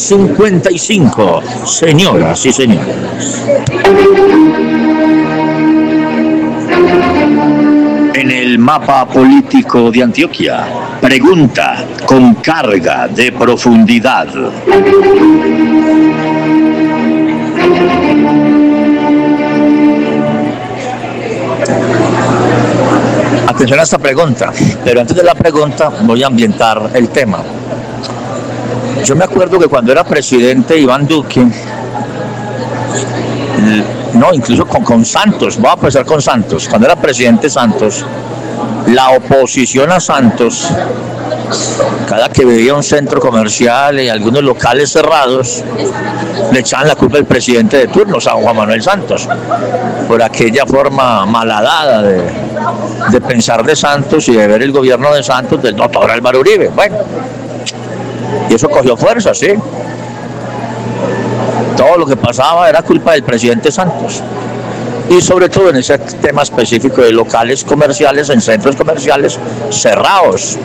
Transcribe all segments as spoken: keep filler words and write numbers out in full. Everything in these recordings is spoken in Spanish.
cincuenta y cinco. Señoras y señores. En el mapa político de Antioquia, pregunta con carga de profundidad. Atención a esta pregunta, pero antes de la pregunta voy a ambientar el tema. Yo me acuerdo que cuando era presidente Iván Duque, no, incluso con, con Santos, voy a empezar con Santos, cuando era presidente Santos, la oposición a Santos, cada que veía un centro comercial y algunos locales cerrados, le echaban la culpa al presidente de turno, San Juan Manuel Santos, por aquella forma malhadada de, de pensar de Santos y de ver el gobierno de Santos del doctor Álvaro Uribe. Bueno, y eso cogió fuerza, sí. Todo lo que pasaba era culpa del presidente Santos. Y sobre todo en ese tema específico de locales comerciales, en centros comerciales cerrados.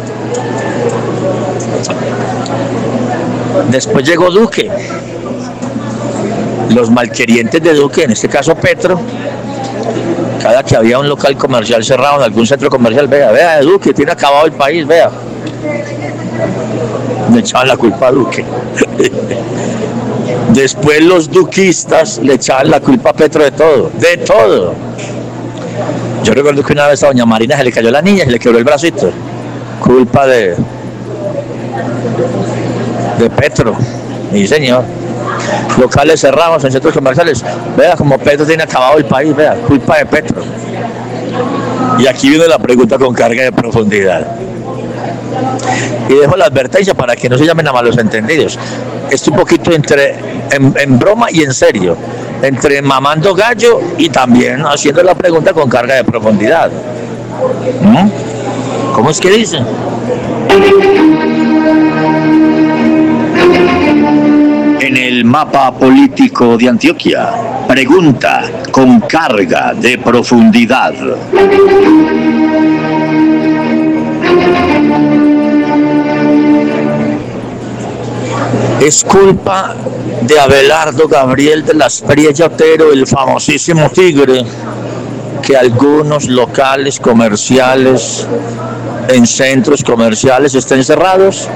Después llegó Duque. Los malquerientes de Duque, en este caso Petro, cada que había un local comercial cerrado en algún centro comercial, vea, vea, Duque tiene acabado el país, vea. Le echaban la culpa a Duque. Después los duquistas le echaban la culpa a Petro de todo, de todo. Yo recuerdo que una vez a doña Marina se le cayó la niña y se le quebró el bracito. Culpa de, de Petro. Sí, señor. Locales cerrados en centros comerciales. Vea como Petro tiene acabado el país, vea, culpa de Petro. Y aquí viene la pregunta con carga de profundidad. Y dejo la advertencia para que no se llamen a malos entendidos. Esto un poquito entre en, en broma y en serio, entre mamando gallo y también haciendo la pregunta con carga de profundidad. ¿Mm? ¿Cómo es que dicen? En el mapa político de Antioquia, pregunta con carga de profundidad. Es culpa de Abelardo Gabriel de la Espriella Otero, el famosísimo tigre, que algunos locales comerciales en centros comerciales estén cerrados,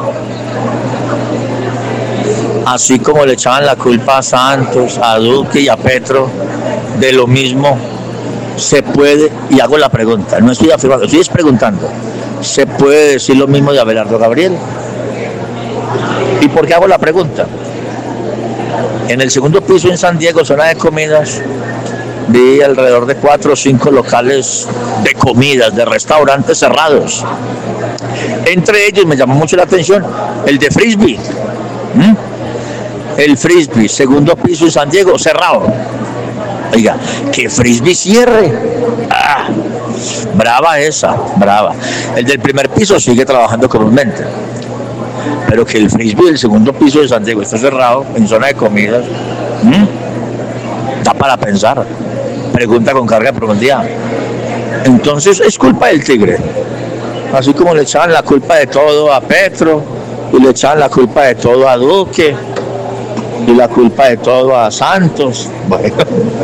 así como le echaban la culpa a Santos, a Duque y a Petro de lo mismo. Se puede, y hago la pregunta, no estoy afirmando, estoy preguntando, ¿se puede decir lo mismo de Abelardo Gabriel? ¿Y por qué hago la pregunta? En el segundo piso en San Diego, zona de comidas, vi alrededor de cuatro o cinco locales de comidas, de restaurantes cerrados. Entre ellos me llamó mucho la atención el de Frisbee. ¿Mm? El Frisbee, segundo piso en San Diego, cerrado. Oiga, que Frisbee cierre. Ah, brava esa, brava. El del primer piso sigue trabajando comúnmente. Pero que el Frisbee del segundo piso de San Diego está cerrado en zona de comidas, ¿m? Da para pensar. Pregunta con carga de profundidad. Entonces es culpa del tigre. Así como le echaban la culpa de todo a Petro, y le echaban la culpa de todo a Duque, y la culpa de todo a Santos. Bueno,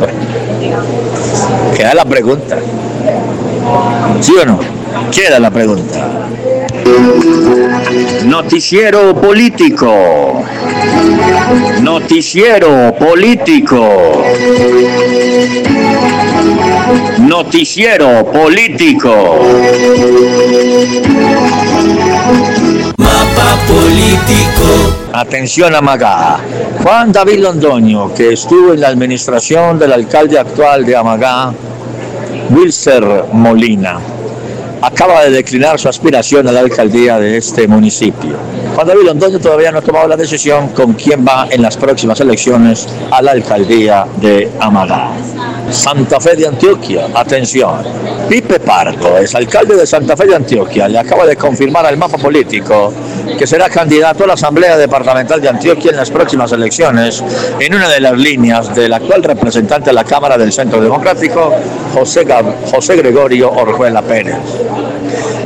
queda la pregunta. ¿Sí o no? Queda la pregunta. Noticiero político. Noticiero político. Noticiero político. Mapa político. Atención, Amagá. Juan David Londoño, que estuvo en la administración del alcalde actual de Amagá, Wilser Molina, acaba de declinar su aspiración a la alcaldía de este municipio. Juan David Londoño todavía no ha tomado la decisión con quién va en las próximas elecciones a la alcaldía de Amagá. Santa Fe de Antioquia, atención. Pipe Pardo, es alcalde de Santa Fe de Antioquia, le acaba de confirmar al mapa político que será candidato a la Asamblea Departamental de Antioquia en las próximas elecciones, en una de las líneas del actual representante de la Cámara del Centro Democrático, José, Gab- José Gregorio Orjuela Pérez.